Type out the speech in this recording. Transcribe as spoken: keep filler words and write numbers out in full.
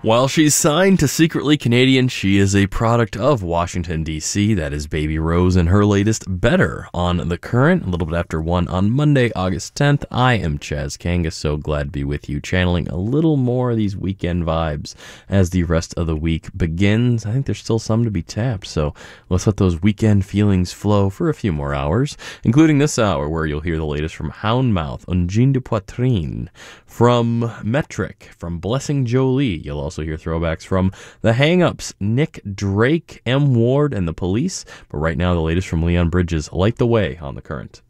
While she's signed to Secretly Canadian, she is a product of Washington, D C. That is Baby Rose and her latest, Better, on The Current, a little bit after one on Monday, August tenth. I am Chaz Kangas, so glad to be with you, channeling a little more of these weekend vibes as the rest of the week begins. I think there's still some to be tapped, so let's let those weekend feelings flow for a few more hours, including this hour where you'll hear the latest from Houndmouth, Ungine de Poitrine, from Metric, from Blessing Jolie. You'll also hear throwbacks from The Hang-Ups, Nick Drake, M. Ward, and The Police. But right now, the latest from Leon Bridges, Light the Way on The Current.